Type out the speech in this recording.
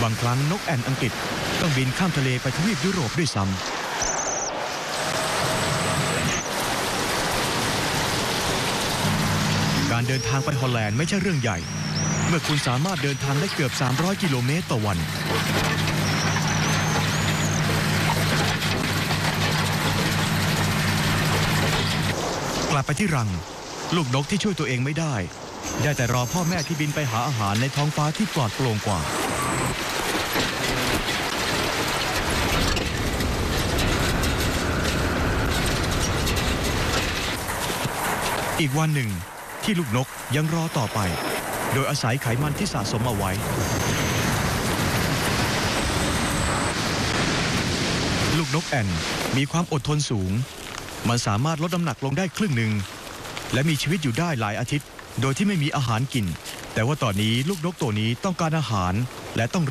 บางครั้งนกแอ่นอังกฤษต้องบินข้ามทะเลไปทวีปยุโรปด้วยซ้ำการเดินทางไปฮอลแลนด์ไม่ใช่เรื่องใหญ่เมื่อคุณสามารถเดินทางได้เกือบ300 กิโลเมตรต่อวันกลับไปที่รังลูกนกที่ช่วยตัวเองไม่ได้แต่รอพ่อแม่ที่บินไปหาอาหารในท้องฟ้าที่ปลอดโปร่งกว่าอีกวันหนึ่งที่ลูกนกยังรอต่อไปโดยอาศัยไขมันที่สะสมเอาไว้ลูกนกแอ่นมีความอดทนสูงมันสามารถลดน้ำหนักลงได้ครึ่งหนึ่งและมีชีวิตอยู่ได้หลายอาทิตย์โดยที่ไม่มีอาหารกินแต่ว่าตอนนี้ลูกนกตัวนี้ต้องการอาหารและต้อง